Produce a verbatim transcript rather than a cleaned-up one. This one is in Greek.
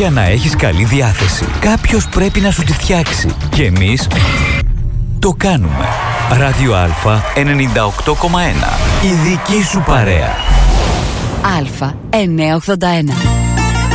Για να έχεις καλή διάθεση, κάποιος πρέπει να σου τη φτιάξει. Και εμείς το κάνουμε. Ράδιο Α ενενήντα οκτώ κόμμα ένα. Η δική σου παρέα. Α εννιακόσια ογδόντα ένα.